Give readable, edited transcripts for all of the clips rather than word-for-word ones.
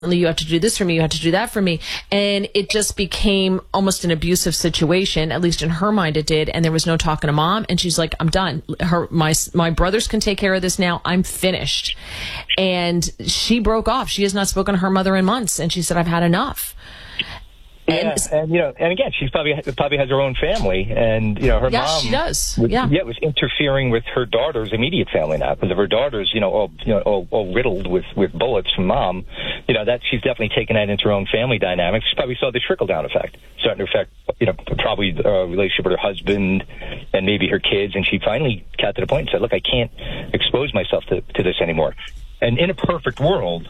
you have to do this for me, you have to do that for me. And it just became almost an abusive situation, at least in her mind it did, and there was no talking to mom, and she's like, I'm done. My brothers can take care of this now. I'm finished. And she broke off. She has not spoken to her mother in months, and she said, I've had enough. Yeah, and again, she probably has her own family, and her mom. She does. Was interfering with her daughter's immediate family now, because of her daughter's, all riddled with bullets from mom. That she's definitely taken that into her own family dynamics. She probably saw the trickle down effect, starting to affect, probably a relationship with her husband and maybe her kids, and she finally got to the point and said, "Look, I can't expose myself to this anymore." And in a perfect world,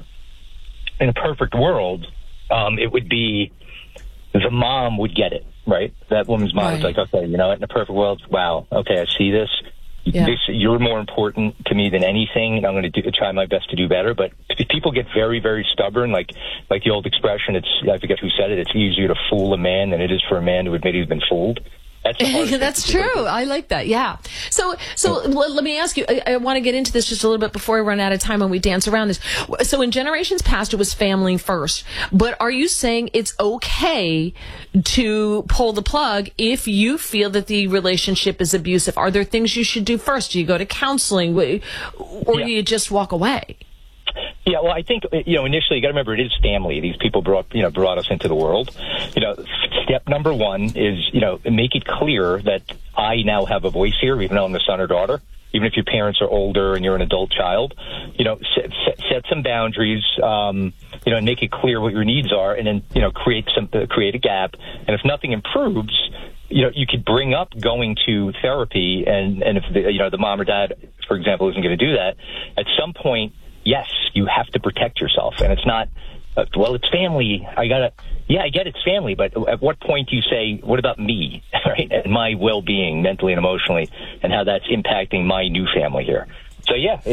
it would be. The mom would get it, right? That woman's mom is like, okay, in a perfect world, wow, okay, I see this. Yeah. You're more important to me than anything, and I'm going to try my best to do better. But if people get very, very stubborn, like the old expression, I forget who said it, it's easier to fool a man than it is for a man to admit he's been fooled. That's true. I like that. Yeah. So let me ask you, I want to get into this just a little bit before we run out of time and we dance around this. So in generations past, it was family first, but are you saying it's okay to pull the plug if you feel that the relationship is abusive? Are there things you should do first? Do you go to counseling or do you just walk away? Yeah, well, I think, initially you got to remember it is family. These people brought us into the world. Step number one is, make it clear that I now have a voice here, even though I'm the son or daughter. Even if your parents are older and you're an adult child, set some boundaries, and make it clear what your needs are, and then, create a gap. And if nothing improves, you could bring up going to therapy, and if the mom or dad, for example, isn't going to do that, at some point, yes, you have to protect yourself. And it's not, it's family. I get it's family, but at what point do you say, what about me, right? And my well-being mentally and emotionally, and how that's impacting my new family here. So yeah,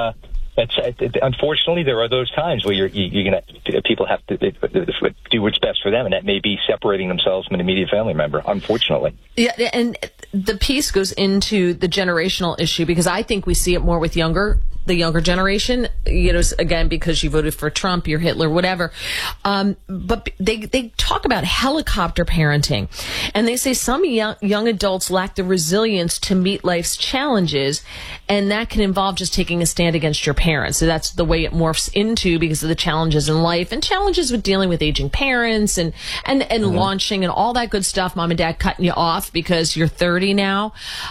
unfortunately, there are those times where people have to do what's best for them, and that may be separating themselves from an immediate family member, unfortunately. Yeah, and the piece goes into the generational issue, because I think we see it more with the younger generation, again, because you voted for Trump, you're Hitler, whatever. But they talk about helicopter parenting, and they say some young adults lack the resilience to meet life's challenges, and that can involve just taking a stand against your parents. So that's the way it morphs into, because of the challenges in life and challenges with dealing with aging parents and launching and all that good stuff, mom and dad cutting you off because you're 30 now.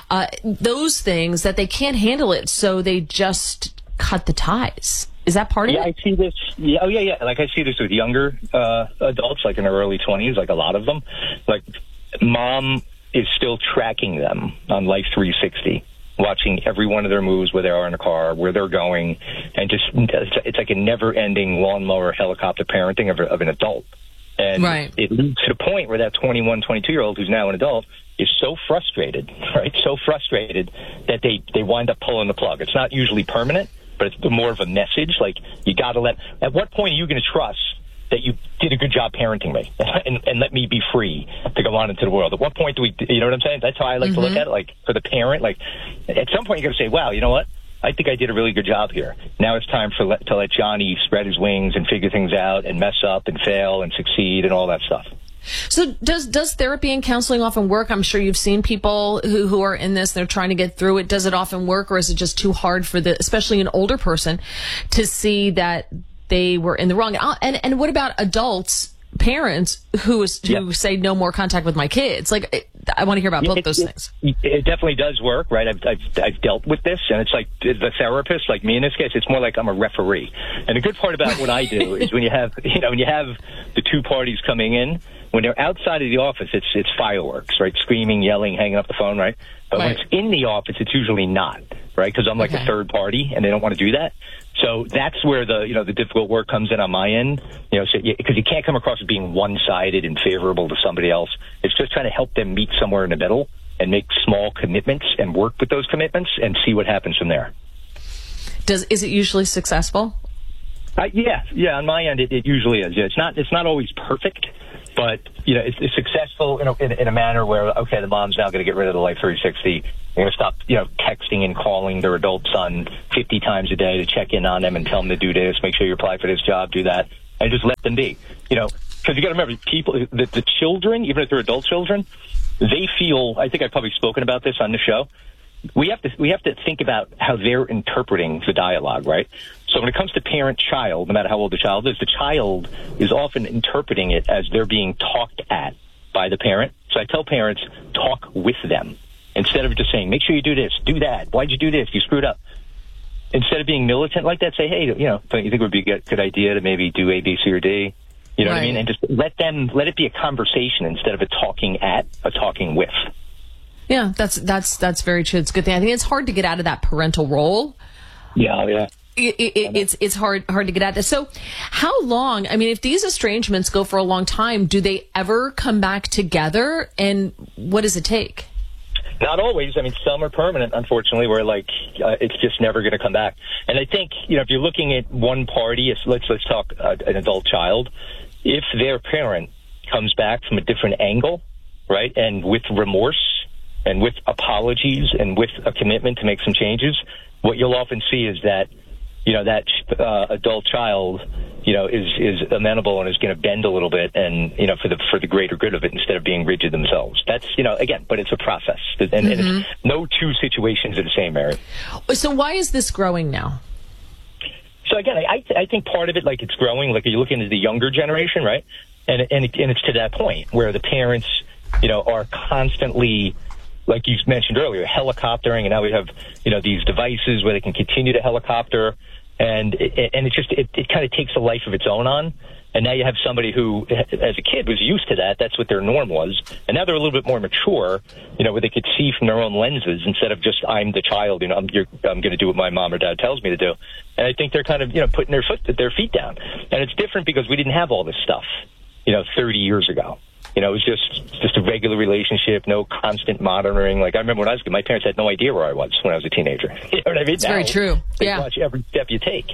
Those things that they can't handle it, so they just cut the ties. Is that part of it? Yeah, I see this. Yeah, oh, yeah. Like, I see this with younger adults, like in their early 20s, like a lot of them. Like, mom is still tracking them on Life 360, watching every one of their moves, where they are in the car, where they're going, and just, it's like a never-ending lawnmower helicopter parenting of an adult. And it leads to the point where that 21, 22-year-old who's now an adult is so frustrated, right? So frustrated that they wind up pulling the plug. It's not usually permanent, but it's more of a message. Like, you got to at what point are you going to trust that you did a good job parenting me and let me be free to go on into the world? At what point do we, you know what I'm saying? That's how I like to look at it. Like, for the parent, like, at some point you got to say, wow, you know what? I think I did a really good job here. Now it's time to let Johnny spread his wings and figure things out and mess up and fail and succeed and all that stuff. So does therapy and counseling often work? I'm sure you've seen people who are in this, they're trying to get through it. Does it often work, or is it just too hard for especially an older person, to see that they were in the wrong? And what about adults, parents who say no more contact with my kids? Like, I want to hear about both those things. It definitely does work, right? I've dealt with this, and it's like the therapist, like me in this case, it's more like I'm a referee. And the good part about what I do is when you have the two parties coming in, when they're outside of the office, it's fireworks, right? Screaming, yelling, hanging up the phone, right? But when it's in the office, it's usually not, right? Because I'm like a third party, and they don't want to do that. So that's where the difficult work comes in on my end, because you can't come across as being one-sided and favorable to somebody else. It's just trying to help them meet somewhere in the middle and make small commitments and work with those commitments and see what happens from there. Is it usually successful? Yeah. On my end, it usually is. Yeah, it's not always perfect, but it's successful in a manner where, okay, the mom's now going to get rid of the Life 360. They're going to stop texting and calling their adult son 50 times a day to check in on them and tell them to do this, make sure you apply for this job, do that. and just let them be. Because you got to remember, people, the children, even if they're adult children, they feel. I think I've probably spoken about this on the show. We have to think about how they're interpreting the dialogue, right? So when it comes to parent-child, no matter how old the child is often interpreting it as they're being talked at by the parent. So I tell parents, talk with them. Instead of just saying, make sure you do this, do that. Why'd you do this? You screwed up. Instead of being militant like that, say, hey, don't you think it would be a good idea to maybe do A, B, C, or D? You know what I mean? And just let it be a conversation instead of a talking with. Yeah, that's very true. It's a good thing. I think it's hard to get out of that parental role. Yeah. It's hard to get at this. So how long, I mean, if these estrangements go for a long time, do they ever come back together? And what does it take? Not always. I mean, some are permanent, unfortunately, where it's just never going to come back. And I think, if you're looking at one party, let's talk an adult child, if their parent comes back from a different angle, right, and with remorse and with apologies and with a commitment to make some changes, what you'll often see is that, that adult child, is amenable and is going to bend a little bit and, for the greater good of it instead of being rigid themselves. That's, again, but it's a process. And it's, no two situations are the same, Mary. So why is this growing now? So again, I think part of it, it's growing, you look into the younger generation, right? And it's to that point where the parents, are constantly, like you mentioned earlier, helicoptering, and now we have, these devices where they can continue to helicopter, and it kind of takes a life of its own on. And now you have somebody who, as a kid, was used to that. That's what their norm was. And now they're a little bit more mature, where they could see from their own lenses instead of just, I'm the child, I'm going to do what my mom or dad tells me to do. And I think they're kind of, putting their feet down. And it's different because we didn't have all this stuff, 30 years ago. It was just a regular relationship, no constant monitoring. I remember when I was a kid, my parents had no idea where I was when I was a teenager. You know what I mean? It's very true. They watch every step you take.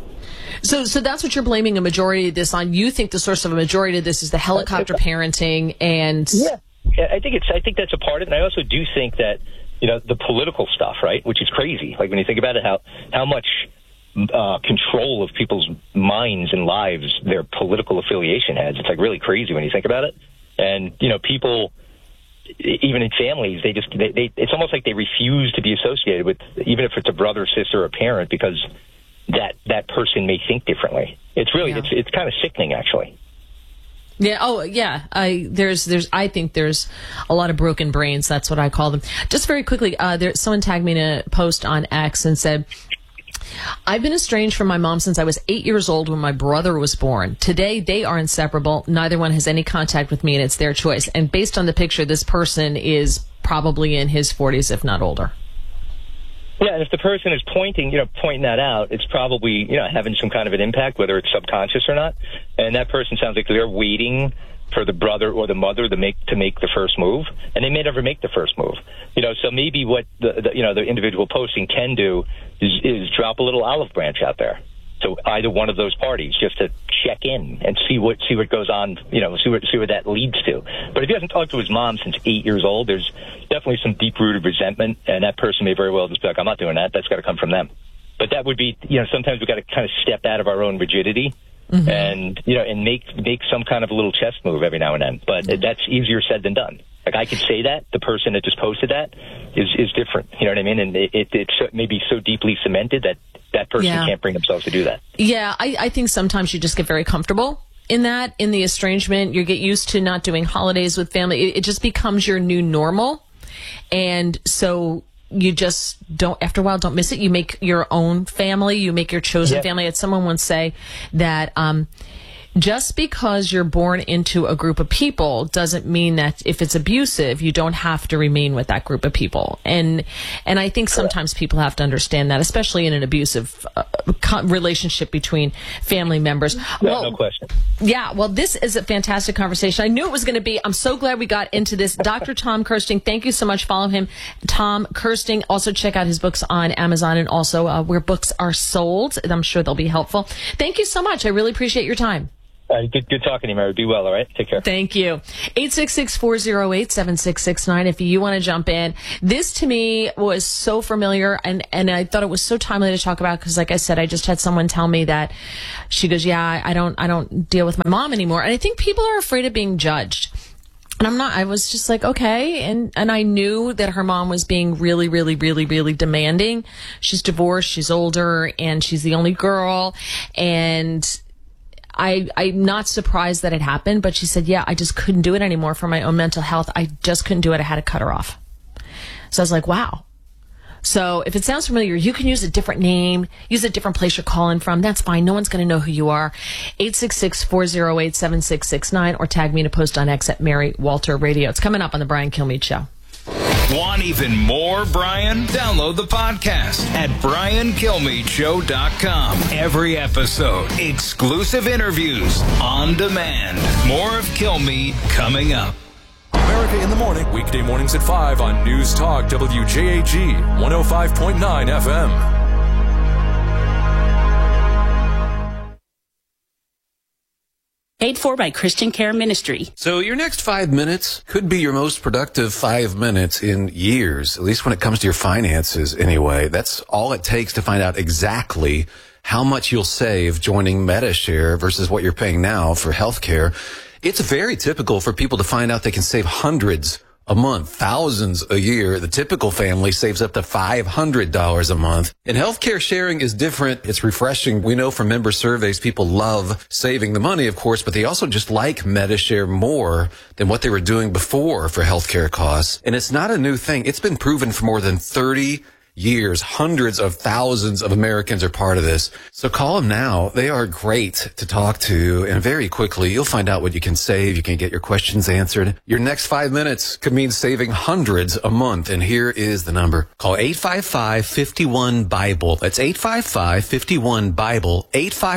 So that's what you're blaming a majority of this on. You think the source of a majority of this is the helicopter parenting and... Yeah, I think that's a part of it. And I also do think that, the political stuff, right, which is crazy. When you think about it, how much control of people's minds and lives their political affiliation has. It's really crazy when you think about it. And, people, even in families, it's almost like they refuse to be associated with, even if it's a brother, sister, or a parent, because that person may think differently. It's really, it's kind of sickening, actually. Yeah. Oh, yeah. I think there's a lot of broken brains. That's what I call them. Just very quickly, someone tagged me in a post on X and said, I've been estranged from my mom since I was 8 years old when my brother was born. Today, they are inseparable. Neither one has any contact with me, and it's their choice. And based on the picture, this person is probably in his 40s, if not older. Yeah, and if the person is pointing that out, it's probably, having some kind of an impact, whether it's subconscious or not. And that person sounds like they're waiting for the brother or the mother to make the first move, and they may never make the first move. So maybe what the individual posting can do is drop a little olive branch out there. So either one of those parties, just to check in and see what goes on, see what that leads to. But if he hasn't talked to his mom since 8 years old, there's definitely some deep-rooted resentment, and that person may very well just be like, I'm not doing that. That's got to come from them. But that would be, sometimes we've got to kind of step out of our own rigidity. Mm-hmm. And and make some kind of a little chest move every now and then, but that's easier said than done. I could say that the person that just posted that is different. You know what I mean? And it's maybe so deeply cemented that person can't bring themselves to do that. Yeah, I think sometimes you just get very comfortable in the estrangement. You get used to not doing holidays with family. It just becomes your new normal, and so you just after a while, don't miss it. You make your own family. You make your chosen family. I had someone once say that just because you're born into a group of people doesn't mean that if it's abusive, you don't have to remain with that group of people. And I think sometimes people have to understand that, especially in an abusive relationship between family members. No question. Yeah, well, this is a fantastic conversation. I knew it was going to be. I'm so glad we got into this. Dr. Tom Kersting, thank you so much. Follow him, Tom Kersting. Also check out his books on Amazon and also where books are sold. I'm sure they'll be helpful. Thank you so much. I really appreciate your time. Good talking to you, Mary. Be well, all right? Take care. Thank you. 866-408-7669 if you want to jump in. This to me was so familiar, and I thought it was so timely to talk about because, like I said, I just had someone tell me that she goes, yeah, I don't deal with my mom anymore. And I think people are afraid of being judged. And I was just like, okay. And I knew that her mom was being really, really, really, really demanding. She's divorced. She's older and she's the only girl. And I'm not surprised that it happened, but she said, yeah, I just couldn't do it anymore for my own mental health. I just couldn't do it. I had to cut her off. So I was like, wow. So if it sounds familiar, you can use a different name, use a different place you're calling from. That's fine. No one's going to know who you are. 866-408-7669 or tag me in a post on X at Mary Walter Radio. It's coming up on the Brian Kilmeade Show. Want even more Brian? Download the podcast at briankilmeadshow.com. Every episode, exclusive interviews on demand. More of Kilmeade coming up. America in the Morning, weekday mornings at 5 on News Talk WJAG 105.9 FM. Paid for by Christian Care Ministry. So your next 5 minutes could be your most productive 5 minutes in years, at least when it comes to your finances anyway. That's all it takes to find out exactly how much you'll save joining Medi-Share versus what you're paying now for healthcare. It's very typical for people to find out they can save hundreds a month, thousands a year. The typical family saves up to $500 a month. And healthcare sharing is different. It's refreshing. We know from member surveys, people love saving the money, of course, but they also just like Medi-Share more than what they were doing before for healthcare costs. And it's not a new thing. It's been proven for more than 30 years. Hundreds of thousands of Americans are part of this. So call them now. They are great to talk to. And very quickly, you'll find out what you can save. You can get your questions answered. Your next 5 minutes could mean saving hundreds a month. And here is the number. Call 855-51-BIBLE. That's 855-51-BIBLE.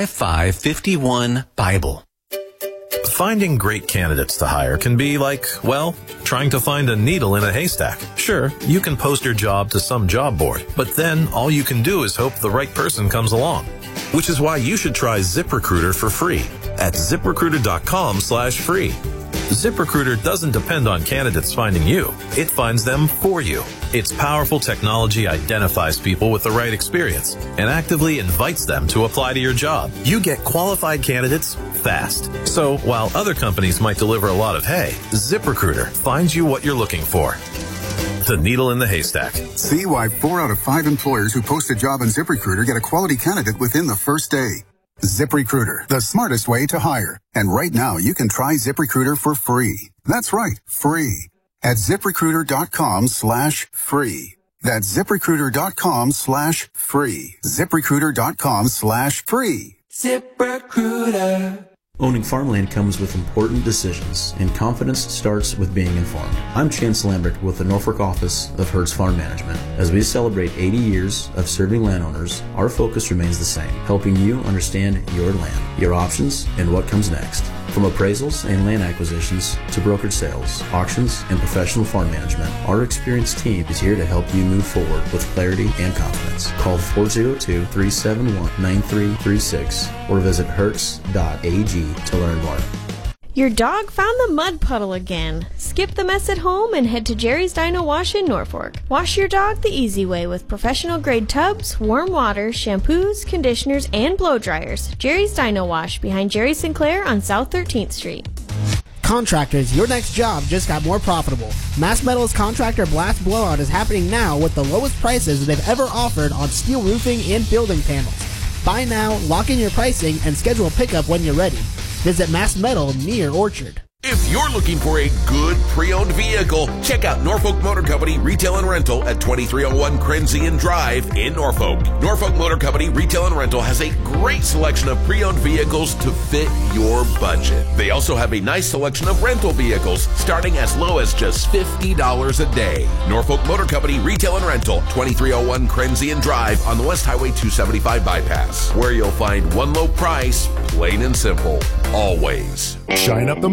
855-51-BIBLE. Finding great candidates to hire can be like, well, trying to find a needle in a haystack. Sure, you can post your job to some job board, but then all you can do is hope the right person comes along. Which is why you should try ZipRecruiter for free at ZipRecruiter.com/free. ZipRecruiter doesn't depend on candidates finding you. It finds them for you. Its powerful technology identifies people with the right experience and actively invites them to apply to your job. You get qualified candidates fast. So while other companies might deliver a lot of hay, ZipRecruiter finds you what you're looking for. The needle in the haystack. See why 4 out of 5 employers who post a job on ZipRecruiter get a quality candidate within the first day. ZipRecruiter, the smartest way to hire. And right now, you can try ZipRecruiter for free. That's right, free. At ZipRecruiter.com/free. That's ZipRecruiter.com/free. ZipRecruiter.com/free. ZipRecruiter. Owning farmland comes with important decisions, and confidence starts with being informed. I'm Chance Lambert with the Norfolk office of Hertz Farm Management. As we celebrate 80 years of serving landowners, our focus remains the same, helping you understand your land, your options, and what comes next. From appraisals and land acquisitions to brokered sales, auctions, and professional farm management, our experienced team is here to help you move forward with clarity and confidence. Call 402-371-9336 or visit hertz.ag to learn more. Your dog found the mud puddle again. Skip the mess at home and head to Jerry's Dino Wash in Norfolk. Wash your dog the easy way with professional grade tubs, warm water, shampoos, conditioners, and blow dryers. Jerry's Dino Wash behind Jerry Sinclair on South 13th Street. Contractors, your next job just got more profitable. Mass Metal's Contractor Blast Blowout is happening now with the lowest prices they've ever offered on steel roofing and building panels. Buy now, lock in your pricing, and schedule pickup when you're ready. Visit Mass Metal near Orchard. If you're looking for a good pre-owned vehicle, check out Norfolk Motor Company Retail and Rental at 2301 Crenzian Drive in Norfolk. Norfolk Motor Company Retail and Rental has a great selection of pre-owned vehicles to fit your budget. They also have a nice selection of rental vehicles starting as low as just $50 a day. Norfolk Motor Company Retail and Rental, 2301 Crenzian Drive on the West Highway 275 bypass, where you'll find one low price, plain and simple, always. Shine up the muscle car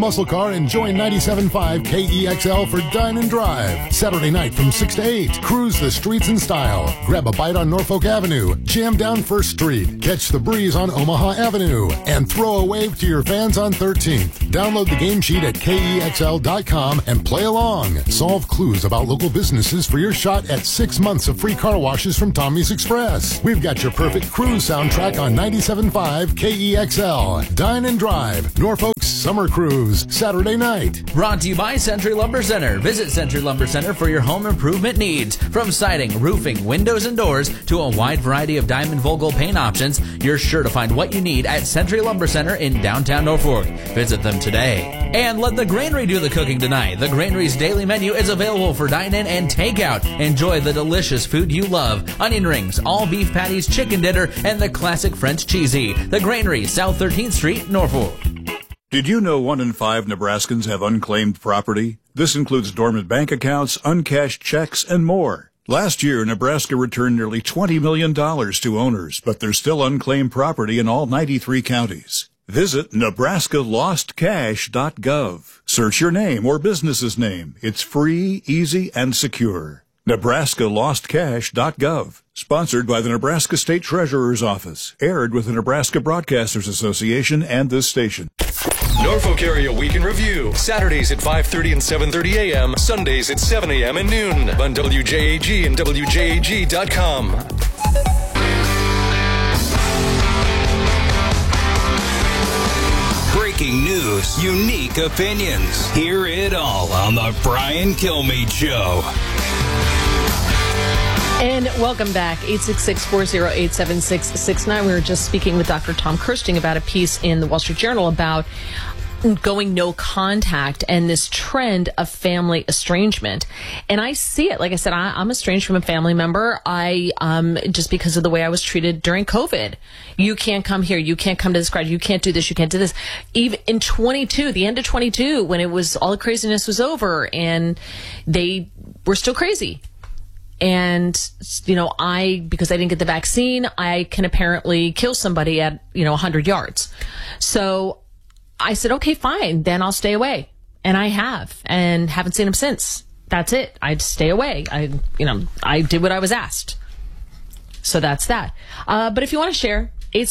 car and join 97.5 KEXL for Dine and Drive. Saturday night from 6 to 8. Cruise the streets in style. Grab a bite on Norfolk Avenue. Jam down First Street. Catch the breeze on Omaha Avenue. And throw a wave to your fans on 13th. Download the game sheet at KEXL.com and play along. Solve clues about local businesses for your shot at 6 months of free car washes from Tommy's Express. We've got your perfect cruise soundtrack on 97.5 KEXL. Dine and Drive. Norfolk's Summer Cruise. Saturday night. Brought to you by Century Lumber Center. Visit Century Lumber Center for your home improvement needs. From siding, roofing, windows, and doors to a wide variety of Diamond Vogel paint options, you're sure to find what you need at Century Lumber Center in downtown Norfolk. Visit them today. And let the Granary do the cooking tonight. The Granary's daily menu is available for dine-in and takeout. Enjoy the delicious food you love. Onion rings, all beef patties, chicken dinner, and the classic French cheesy. The Granary, South 13th Street, Norfolk. Did you know 1 in 5 Nebraskans have unclaimed property? This includes dormant bank accounts, uncashed checks, and more. Last year, Nebraska returned nearly $20 million to owners, but there's still unclaimed property in all 93 counties. Visit nebraskalostcash.gov. Search your name or business's name. It's free, easy, and secure. nebraskalostcash.gov. Sponsored by the Nebraska State Treasurer's Office. Aired with the Nebraska Broadcasters Association and this station. Norfolk Area Week in Review. Saturdays at 5:30 and 7:30 a.m. Sundays at 7 a.m. and noon on WJAG and WJAG.com. Breaking news, unique opinions. Hear it all on the Brian Kilmeade Show. And welcome back, 866-408-7669. We were just speaking with Dr. Tom Kirsting about a piece in the Wall Street Journal about going no contact and this trend of family estrangement. And I see it. Like I said, I'm estranged from a family member. Just because of the way I was treated during COVID. You can't come here. You can't come to this crowd. You can't do this. You can't do this. Even in the end of 22, when it was all the craziness was over and they were still crazy. And, because I didn't get the vaccine, I can apparently kill somebody at, 100 yards. So I said, okay, fine, then I'll stay away. And I have, and haven't seen him since. That's it. I'd stay away. I did what I was asked. So that's that. But if you want to share,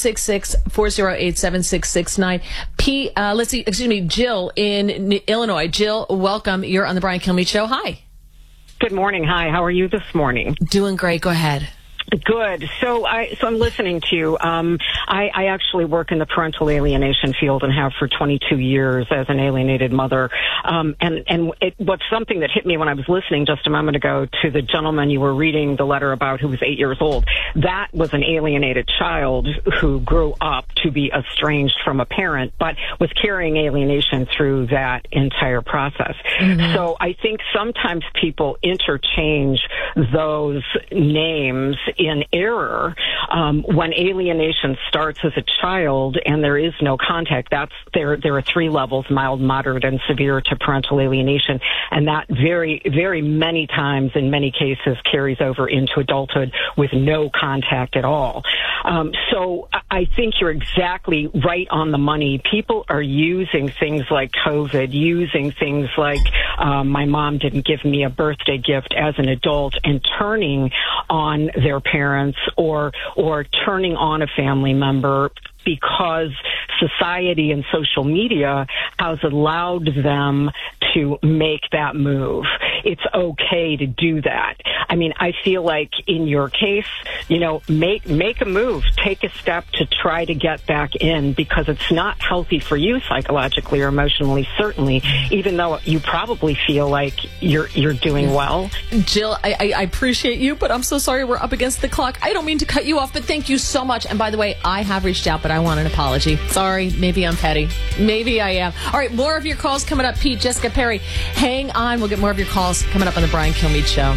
866-408-7669. Jill in Illinois. Jill, welcome. You're on the Brian Kilmeade Show. Hi. Good morning. Hi. How are you this morning? Doing great. Go ahead. Good. So I'm listening to you. I actually work in the parental alienation field and have for 22 years as an alienated mother. What's something that hit me when I was listening just a moment ago to the gentleman you were reading the letter about who was 8 years old. That was an alienated child who grew up to be estranged from a parent, but was carrying alienation through that entire process. Mm-hmm. So I think sometimes people interchange those names in error. When alienation starts as a child and there is no contact, there are 3 levels: mild, moderate, and severe to parental alienation, and that very, very many times in many cases carries over into adulthood with no contact at all. So I think you're exactly right on the money. People are using things like COVID, using things like my mom didn't give me a birthday gift as an adult, and turning on their parents or turning on a family member because society and social media has allowed them to make that move. It's okay to do that. I mean, I feel like in your case, make a move, take a step to try to get back in, because it's not healthy for you psychologically or emotionally, certainly, even though you probably feel like you're doing well. Jill, I appreciate you, but I'm so sorry we're up against the clock. I don't mean to cut you off, but thank you so much. And by the way, I have reached out, but I want an apology. Sorry, maybe I'm petty. Maybe I am. All right, more of your calls coming up. Pete, Jessica, Perry, hang on. We'll get more of your calls coming up on the Brian Kilmeade Show.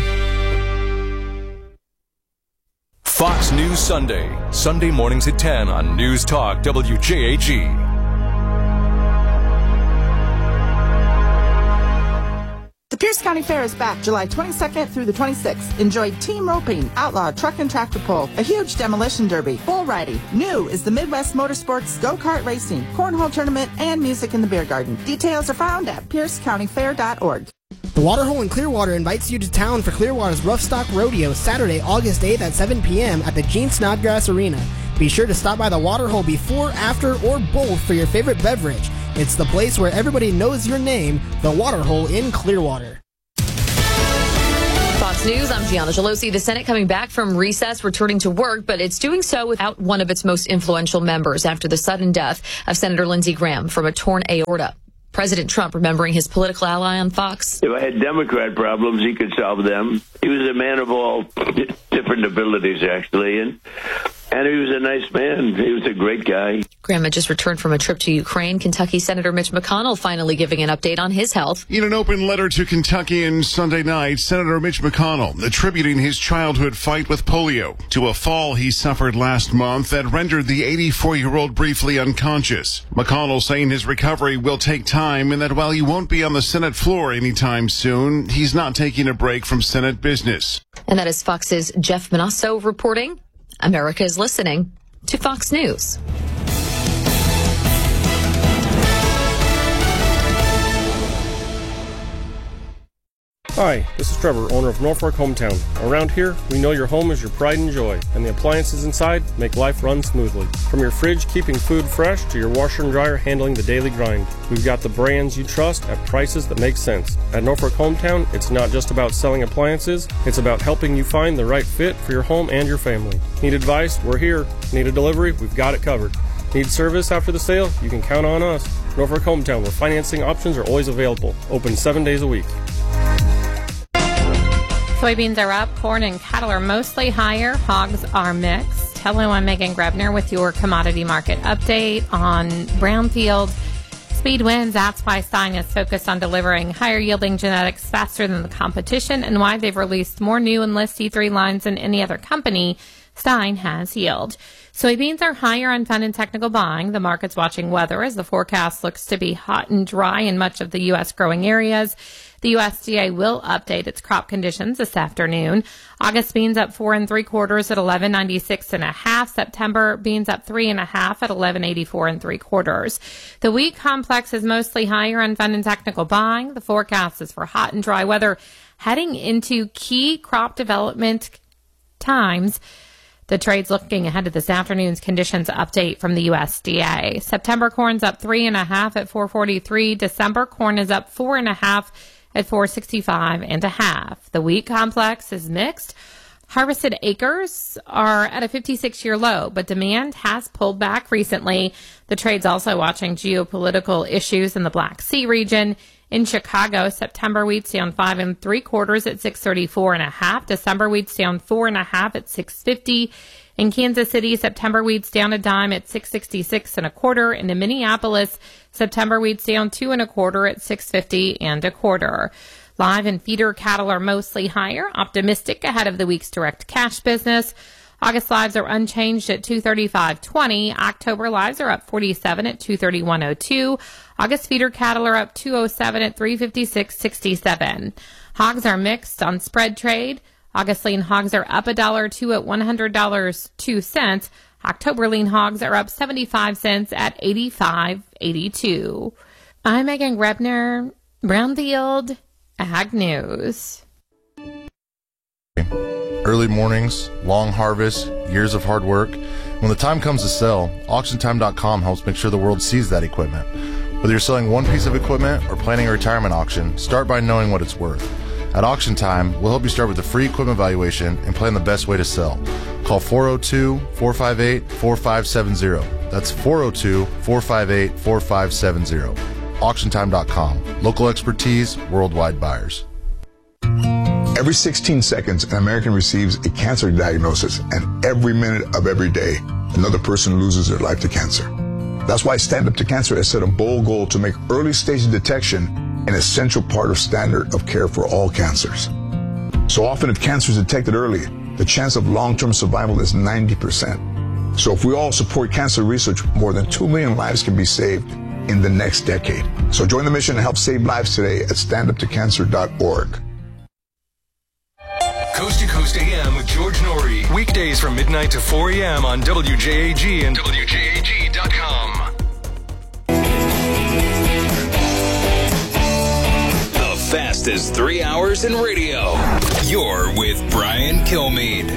Fox News Sunday. Sunday mornings at 10 on News Talk WJAG. The Pierce County Fair is back July 22nd through the 26th. Enjoy team roping, outlaw truck and tractor pull, a huge demolition derby, bull riding. New is the Midwest Motorsports go-kart racing, cornhole tournament, and music in the beer garden. Details are found at piercecountyfair.org. The Waterhole in Clearwater invites you to town for Clearwater's Roughstock Rodeo Saturday, August 8th at 7 p.m. at the Gene Snodgrass Arena. Be sure to stop by the Waterhole before, after, or both for your favorite beverage. It's the place where everybody knows your name, the Waterhole in Clearwater. Fox News, I'm Gianna Gelosi. The Senate coming back from recess, returning to work, but it's doing so without one of its most influential members after the sudden death of Senator Lindsey Graham from a torn aorta. President Trump remembering his political ally on Fox. If I had Democrat problems, he could solve them. He was a man of all different abilities, actually, and he was a nice man. He was a great guy. Graham had just returned from a trip to Ukraine. Kentucky Senator Mitch McConnell finally giving an update on his health. In an open letter to Kentuckians Sunday night, Senator Mitch McConnell attributing his childhood fight with polio to a fall he suffered last month that rendered the 84-year-old briefly unconscious. McConnell saying his recovery will take time and that while he won't be on the Senate floor anytime soon, he's not taking a break from Senate business. And that is Fox's Jeff Manasso reporting. America is listening to Fox News. Hi, this is Trevor, owner of Norfolk Hometown. Around here, we know your home is your pride and joy, and the appliances inside make life run smoothly. From your fridge keeping food fresh to your washer and dryer handling the daily grind, we've got the brands you trust at prices that make sense. At Norfolk Hometown, it's not just about selling appliances, it's about helping you find the right fit for your home and your family. Need advice? We're here. Need a delivery? We've got it covered. Need service after the sale? You can count on us. Norfolk Hometown, where financing options are always available. Open 7 days a week. Soybeans are up, corn and cattle are mostly higher, hogs are mixed. Hello, I'm Megan Grebner with your commodity market update on Brownfield. Speed wins, that's why Stein is focused on delivering higher yielding genetics faster than the competition and why they've released more new Enlist C3 lines than any other company. Stein has yield. Soybeans are higher on fund and technical buying. The market's watching weather as the forecast looks to be hot and dry in much of the U.S. growing areas. The USDA will update its crop conditions this afternoon. August beans up 4 3/4 at 11.96.5. September beans up 3 1/2 at 11.84 3/4. The wheat complex is mostly higher on fund and technical buying. The forecast is for hot and dry weather heading into key crop development times. The trade's looking ahead to this afternoon's conditions update from the USDA. September corn's up 3 1/2 at 4.43. December corn is up 4 1/2 at 4.65 1/2. The wheat complex is mixed. Harvested acres are at a 56-year low, but demand has pulled back recently. The trade's also watching geopolitical issues in the Black Sea region. In Chicago, September wheat's down 5 3/4 at 6.34 1/2. December wheat's down 4 1/2 at 6.50. In Kansas City, September wheat's down a dime at 6.66 1/4. And in Minneapolis, September wheat's down 2 1/4 at 6.50 1/4. Live and feeder cattle are mostly higher, optimistic ahead of the week's direct cash business. August lives are unchanged at 235.20. October lives are up 47 at 231.02. August feeder cattle are up 207 at 356.67. Hogs are mixed on spread trade. August lean hogs are up $1.02 at $100.02. October lean hogs are up 75 cents at 85.82. I'm Megan Grebner, Brownfield Ag News. Early mornings, long harvests, years of hard work. When the time comes to sell, AuctionTime.com helps make sure the world sees that equipment. Whether you're selling one piece of equipment or planning a retirement auction, start by knowing what it's worth. At Auction Time, we'll help you start with a free equipment valuation and plan the best way to sell. Call 402-458-4570. That's 402-458-4570. AuctionTime.com. Local expertise, worldwide buyers. Every 16 seconds, an American receives a cancer diagnosis, and every minute of every day, another person loses their life to cancer. That's why Stand Up to Cancer has set a bold goal to make early stage detection an essential part of standard of care for all cancers. So often, if cancer is detected early, the chance of long-term survival is 90%. So if we all support cancer research, more than 2 million lives can be saved. in the next decade. So join the mission and help save lives today at standuptocancer.org. Coast to Coast AM with George Norrie. Weekdays from midnight to 4 a.m. on WJAG and WJAG.com. The fastest 3 hours in radio. You're with Brian Kilmeade.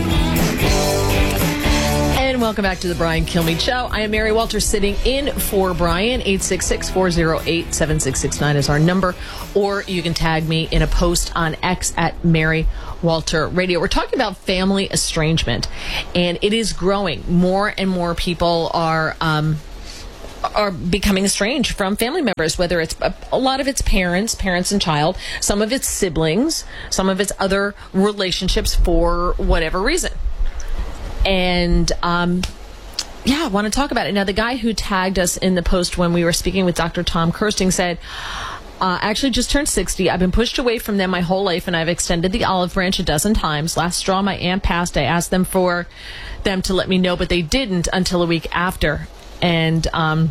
And welcome back to the Brian Kilmeade Show. I am Mary Walter sitting in for Brian. 866-408-7669 is our number. Or you can tag me in a post on X at Mary Walter Radio. We're talking about family estrangement, and it is growing. More and more people are becoming estranged from family members, whether it's a lot of it's parents and child, some of it's siblings, some of it's other relationships for whatever reason. And, I want to talk about it. Now, the guy who tagged us in the post when we were speaking with Dr. Tom Kirsting said, actually just turned 60. I've been pushed away from them my whole life, and I've extended the olive branch a dozen times. Last straw, my aunt passed. I asked them for them to let me know, but they didn't until a week after. And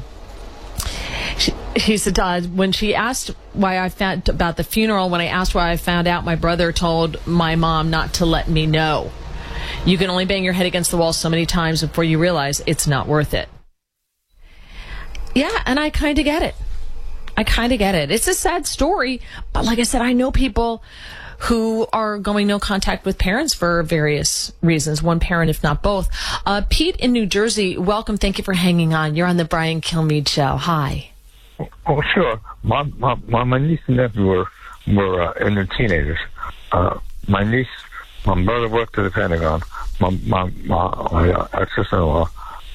he said, when she asked why I found about the funeral, when I asked why I found out, my brother told my mom not to let me know. You can only bang your head against the wall so many times before you realize it's not worth it. Yeah, and I kind of get it. It's a sad story, but like I said, I know people who are going no contact with parents for various reasons, one parent, if not both. Pete in New Jersey, welcome. Thank you for hanging on. You're on the Brian Kilmeade Show. Hi. Oh, sure. My niece and nephew were in their teenagers. My niece, my brother worked at the Pentagon. My ex-sister-in-law,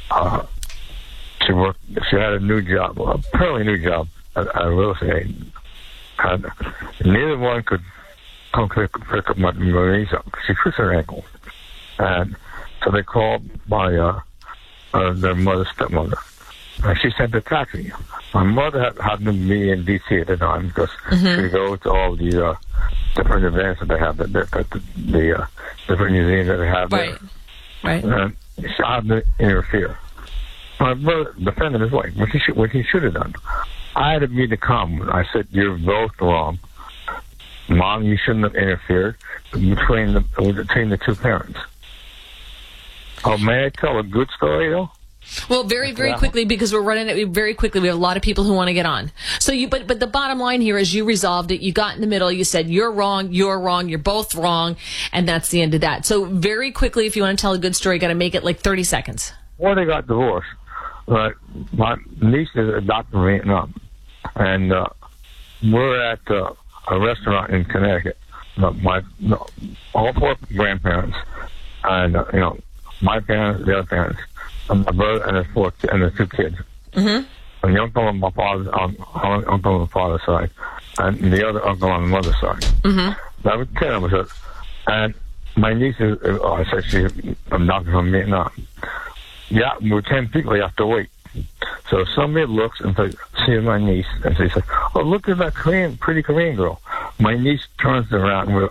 she had a new job, a fairly new job at real estate. And neither one could come pick up my niece up. She twisted her ankle. And so they called their mother's stepmother. And she sent a taxi. My mother happened to be in D.C. at the time because she goes to all the different events that they have, the different museums that they have there. Right. And she had to interfere. My brother defended his wife, what he should have done. I had to be the calm. I said, "You're both wrong. Mom, you shouldn't have interfered between the two parents." Oh, may I tell a good story, though? Well, very, very quickly, because we're running it very quickly. We have a lot of people who want to get on. So but the bottom line here is you resolved it. You got in the middle. You said, you're wrong, you're both wrong. And that's the end of that. So very quickly, if you want to tell a good story, you got to make it like 30 seconds. Well, they got divorced. My niece is a doctor in Vietnam. And we're at a restaurant in Connecticut. All four grandparents. And, my parents, the other parents. And my brother and the two kids. Mm-hmm. And the uncle on my father's side, and the other uncle on the mother's side. Mm-hmm. That was 10 of us. And my niece is, I said she's a doctor from Vietnam. Yeah, we're 10 people. You have to wait. So somebody looks and sees my niece, and she says, "Oh, look at that pretty Korean girl." My niece turns around with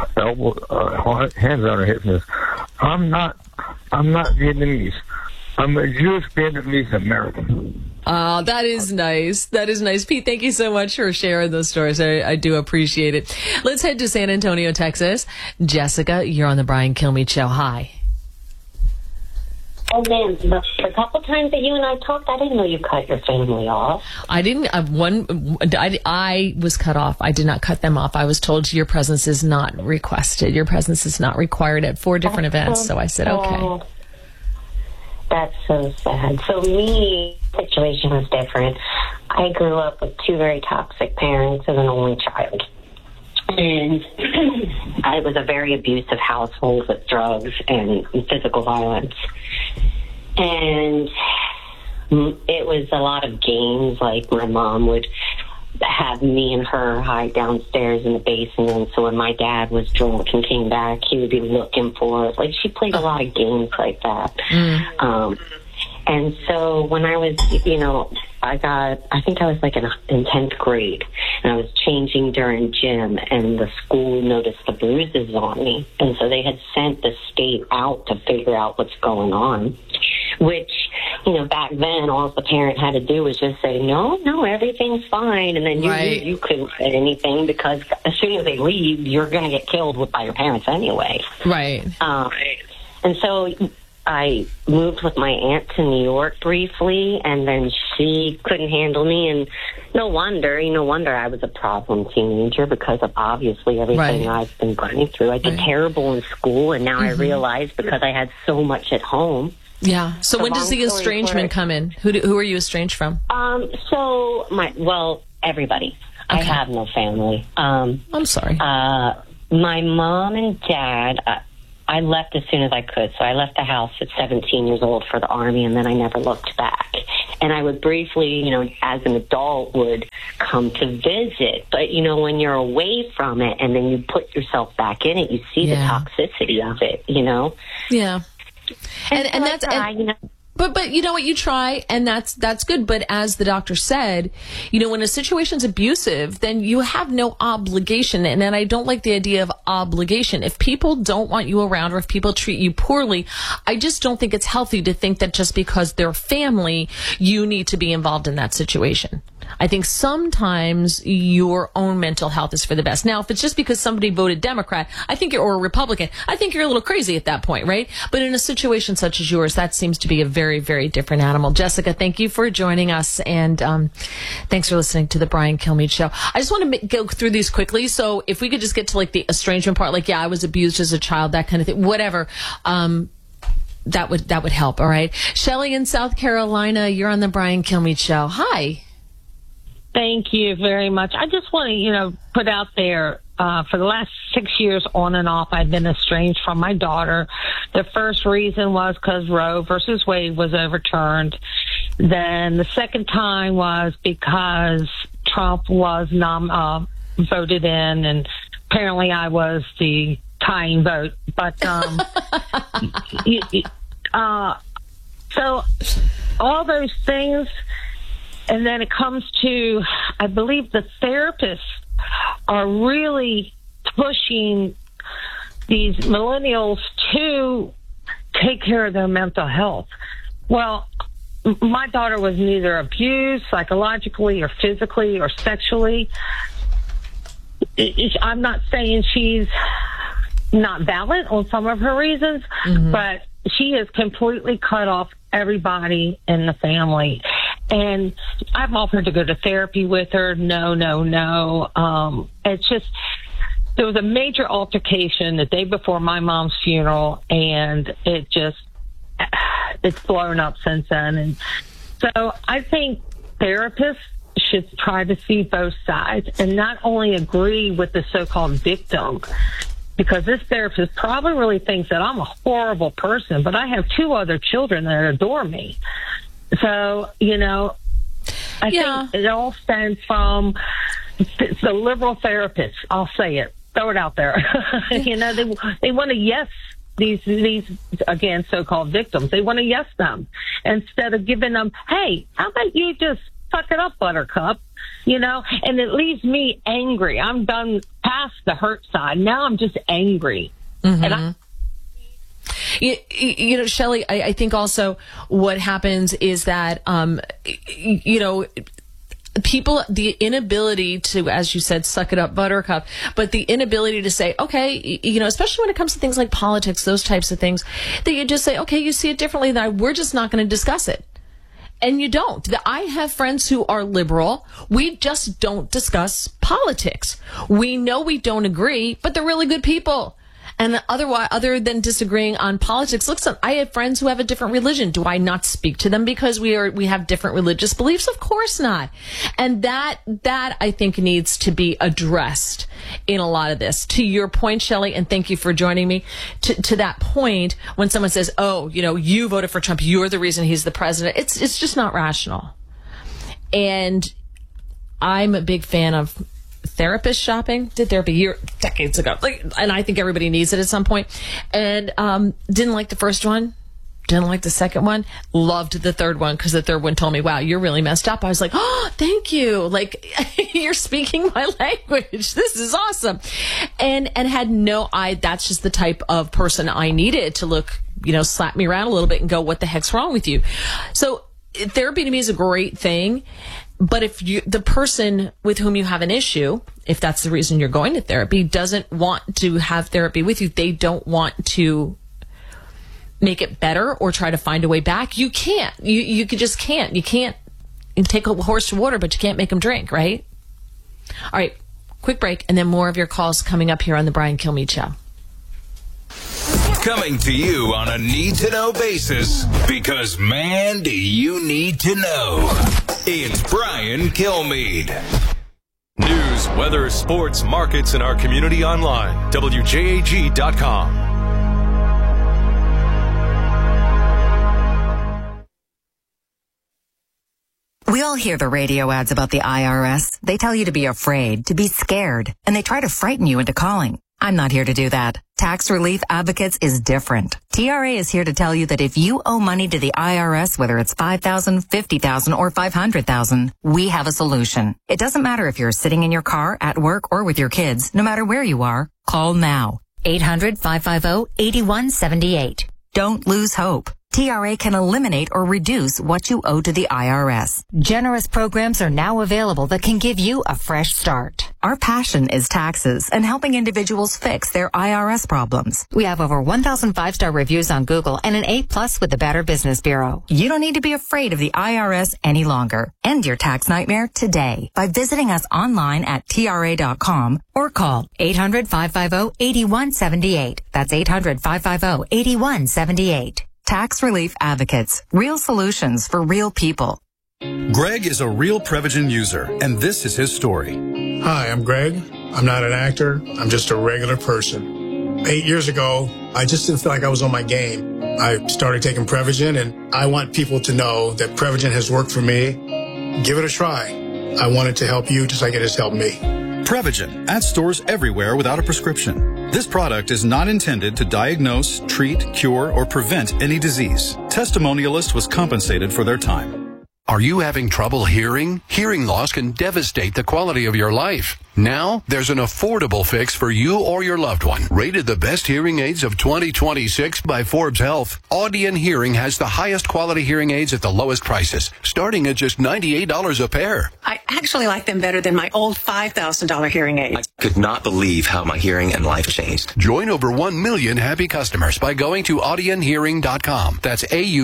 hands on her hips and says, I'm not Vietnamese. I'm a Jewish Vietnamese American." Oh, that is nice. That is nice. Pete, thank you so much for sharing those stories. I do appreciate it. Let's head to San Antonio, Texas. Jessica, you're on the Brian Kilmeade Show. Hi. Oh, man, the couple times that you and I talked, I didn't know you cut your family off. I didn't. I was cut off. I did not cut them off. I was told your presence is not requested. Your presence is not required at 4 different events. So I said, okay. That's so sad. So the situation was different. I grew up with 2 very toxic parents and an only child. And I was a very abusive household with drugs and physical violence. And it was a lot of games. Like my mom would have me and her hide downstairs in the basement. So when my dad was drunk and came back, he would be looking for us. Like, she played a lot of games like that. And so when I was, I think I was like in 10th grade, and I was changing during gym, and the school noticed the bruises on me. And so they had sent the state out to figure out what's going on. which, back then, all the parent had to do was just say, no, everything's fine. And then you couldn't say anything, because as soon as they leave, you're going to get killed by your parents anyway. Right. And so I moved with my aunt to New York briefly, and then she couldn't handle me. And no wonder I was a problem teenager, because of obviously everything I've been going through. I did terrible in school, and now I realize because I had so much at home. Yeah. So when does the estrangement come in? Who are you estranged from? Everybody. Okay. I have no family. I'm sorry. My mom and dad, I left as soon as I could. So I left the house at 17 years old for the Army, and then I never looked back. And I would briefly, as an adult, would come to visit. But, when you're away from it and then you put yourself back in it, you see the toxicity of it, Yeah. And that's... But you know what, you try, and that's good. But as the doctor said, when a situation's abusive, then you have no obligation. And I don't like the idea of obligation. If people don't want you around, or if people treat you poorly, I just don't think it's healthy to think that just because they're family, you need to be involved in that situation. I think sometimes your own mental health is for the best. Now, if it's just because somebody voted Democrat, or a Republican, I think you're a little crazy at that point, right? But in a situation such as yours, that seems to be a very, very different animal. Jessica, thank you for joining us, and thanks for listening to the Brian Kilmeade Show. I just want to go through these quickly. So if we could just get to the estrangement part, I was abused as a child, that kind of thing, whatever. That would help. All right. Shelley in South Carolina, you're on the Brian Kilmeade Show. Hi. Thank you very much. I just want to, put out there, for the last 6 years on and off, I've been estranged from my daughter. The first reason was because Roe versus Wade was overturned. Then the second time was because Trump was voted in, and apparently I was the tying vote. But so all those things. And then it comes to, I believe the therapists are really pushing these millennials to take care of their mental health. Well, my daughter was neither abused psychologically or physically or sexually. I'm not saying she's not valid on some of her reasons, but she has completely cut off everybody in the family. And I've offered to go to therapy with her. No. It's just, there was a major altercation the day before my mom's funeral, and it's blown up since then. And so I think therapists should try to see both sides and not only agree with the so-called victim, because this therapist probably really thinks that I'm a horrible person, but I have 2 other children that adore me. So, I think it all stems from the liberal therapists. I'll say it. Throw it out there. They want to yes these again, so-called victims. They want to yes them instead of giving them, hey, how about you just suck it up, buttercup? And it leaves me angry. I'm done past the hurt side. Now I'm just angry. And Shelley, I think also what happens is that, people, the inability to, as you said, suck it up, buttercup, but the inability to say, okay, especially when it comes to things like politics, those types of things, that you just say, okay, you see it differently, that we're just not going to discuss it. And you don't. I have friends who are liberal. We just don't discuss politics. We know we don't agree, but they're really good people. And other than disagreeing on politics, listen, I have friends who have a different religion. Do I not speak to them because we have different religious beliefs? Of course not. And that I think needs to be addressed in a lot of this. To your point, Shelley, and thank you for joining me, to that point, when someone says, oh, you voted for Trump, you're the reason he's the president, it's just not rational. And I'm a big fan of therapist shopping. Did therapy decades ago, and I think everybody needs it at some point. And didn't like the first one, didn't like the second one, loved the third one, because the third one told me, wow, you're really messed up. I was like, oh, thank you, you're speaking my language, this is awesome. And had that's just the type of person I needed to look slap me around a little bit and go, what the heck's wrong with you? So therapy to me is a great thing. But if the person with whom you have an issue, if that's the reason you're going to therapy, doesn't want to have therapy with you, they don't want to make it better or try to find a way back, you can't. You just can't. You can't take a horse to water, but you can't make them drink, right? All right, quick break, and then more of your calls coming up here on the Brian Kilmeade Show. Coming to you on a need-to-know basis, because, man, do you need to know. It's Brian Kilmeade. News, weather, sports, markets, and our community online. WJAG.com. We all hear the radio ads about the IRS. They tell you to be afraid, to be scared, and they try to frighten you into calling. I'm not here to do that. Tax Relief Advocates is different. TRA is here to tell you that if you owe money to the IRS, whether it's $5,000, $50,000, or $500,000, we have a solution. It doesn't matter if you're sitting in your car, at work, or with your kids. No matter where you are, call now. 800-550-8178. Don't lose hope. TRA can eliminate or reduce what you owe to the IRS. Generous programs are now available that can give you a fresh start. Our passion is taxes and helping individuals fix their IRS problems. We have over 1,000 5-star reviews on Google and an A+ with the Better Business Bureau. You don't need to be afraid of the IRS any longer. End your tax nightmare today by visiting us online at TRA.com or call 800-550-8178. That's 800-550-8178. Tax Relief Advocates. Real solutions for real people. Greg is a real Prevagen user, and this is his story. Hi, I'm Greg. I'm not an actor. I'm just a regular person. 8 years ago, I just didn't feel like I was on my game. I started taking Prevagen, and I want people to know that Prevagen has worked for me. Give it a try. I want it to help you just like it has helped me. Prevagen, at stores everywhere without a prescription. This product is not intended to diagnose, treat, cure, or prevent any disease. Testimonialist was compensated for their time. Are you having trouble hearing? Hearing loss can devastate the quality of your life. Now, there's an affordable fix for you or your loved one. Rated the best hearing aids of 2026 by Forbes Health, Audion Hearing has the highest quality hearing aids at the lowest prices, starting at just $98 a pair. I actually like them better than my old $5,000 hearing aids. I could not believe how my hearing and life changed. Join over 1 million happy customers by going to audionhearing.com. That's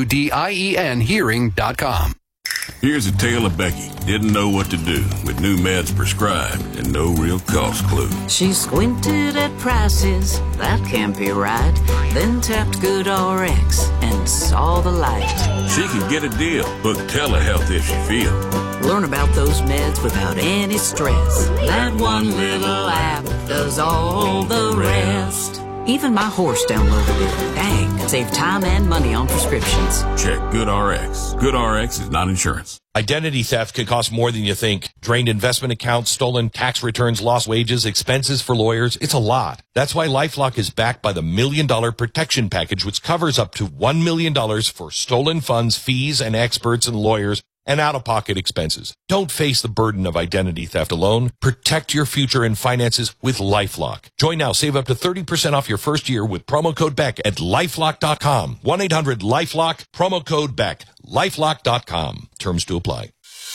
AUDIEN hearing.com. Here's a tale of Becky. Didn't know what to do with new meds prescribed and no real cost clue. She squinted at prices, that can't be right. Then tapped GoodRx and saw the light. She can get a deal. Book telehealth if she feels. Learn about those meds without any stress. That one little app does all the rest. Even my horse downloaded it. Dang, save time and money on prescriptions. Check GoodRx. GoodRx is not insurance. Identity theft can cost more than you think. Drained investment accounts, stolen tax returns, lost wages, expenses for lawyers. It's a lot. That's why LifeLock is backed by the $1 Million Protection Package, which covers up to $1 million for stolen funds, fees, and experts and lawyers, and out-of-pocket expenses. Don't face the burden of identity theft alone. Protect your future and finances with LifeLock. Join now. Save up to 30% off your first year with promo code BECK at LifeLock.com. 1-800-LifeLock, promo code BECK. LifeLock.com. Terms to apply.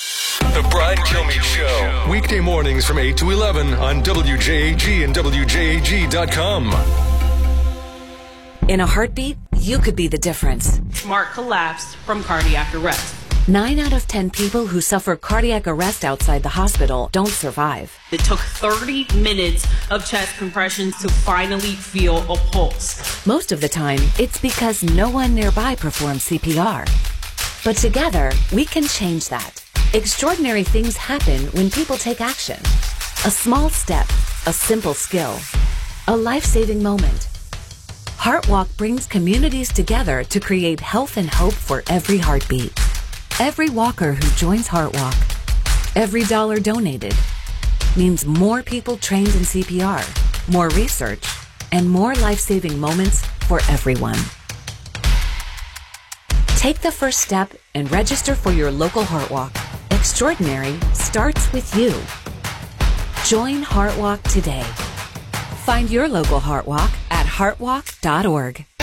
The Brian Kilmeade Show. Weekday mornings from 8 to 11 on WJAG and WJAG.com. In a heartbeat, you could be the difference. Mark collapsed from cardiac arrest. 9 out of 10 people who suffer cardiac arrest outside the hospital don't survive. It took 30 minutes of chest compressions to finally feel a pulse. Most of the time, it's because no one nearby performs CPR. But together, we can change that. Extraordinary things happen when people take action. A small step, a simple skill, a life-saving moment. HeartWalk brings communities together to create health and hope for every heartbeat. Every walker who joins HeartWalk, every dollar donated, means more people trained in CPR, more research, and more life-saving moments for everyone. Take the first step and register for your local HeartWalk. Extraordinary starts with you. Join HeartWalk today. Find your local HeartWalk at heartwalk.org.